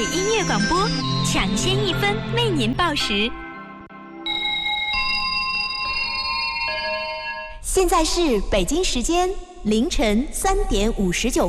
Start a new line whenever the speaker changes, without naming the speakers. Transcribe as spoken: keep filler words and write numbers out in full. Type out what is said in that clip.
音乐广播，抢先一分为您报时。
现在是北京时间凌晨三点五十九